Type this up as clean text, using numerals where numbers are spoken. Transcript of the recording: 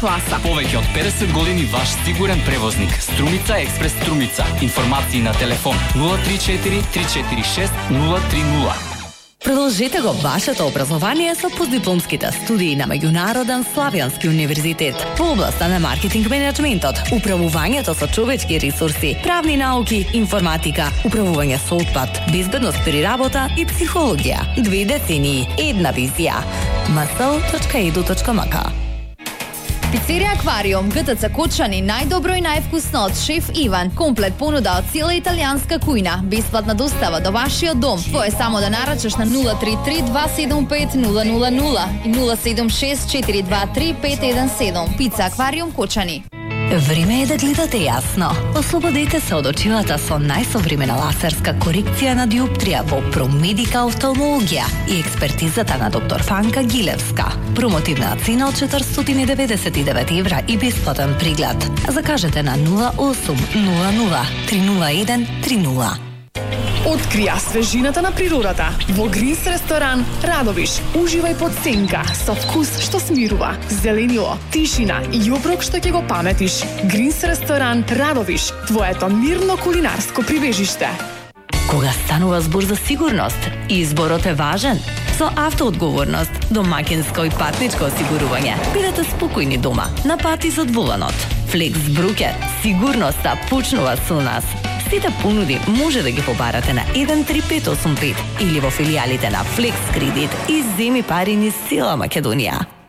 класа. Повеќе од 50 години ваш сигурен превозник. Струмица Експрес Струмица. Информации на телефон 034 346 030. Продолжете го вашето образование со постдипломските студии на Меѓународен славјански универзитет во областа на маркетинг менеджментот, управувањето со човечки ресурси, правни науки, информатика, управување со отпад, безбедност при работа и психологија. 2 децении, една визија. msl.edu.mk. Пицерија Аквариум, ГТЦ Кочани, најдобро и највкусно од шеф Иван. Комплет понуда од цела италијанска кујна. Бесплатна достава до вашиот дом. Твое само да нарачаш на 033 275 000 и 076 423 517. Пица Аквариум Кочани. Време е да гледате јасно. Ослободете се од очилата со најсовремена лазерска корекција на диоптрија во Промедика офталмологија и експертизата на доктор Фанка Гилевска. Промотивна цена од 499 евра и бесплатен преглед. Закажете на 0800 301 30. Открија свежината на природата во Гринс ресторан Радовиш. Уживај под сенка со вкус што смирува, зеленило, тишина и оброк што ќе го паметиш. Гринс ресторан Радовиш, твоето мирно кулинарско прибежиште. Кога станува збор за сигурност, изборот е важен. Со автоодговорност, домакинско и патничко осигурување, бидете спокојни дома, на пат и зад воланот. Флекс Брукер, сигурноста почнува со нас. Сите понуди може да ги побарате на 13585 или во филијалите на Флекс Кредит и земи пари низ цела Македонија.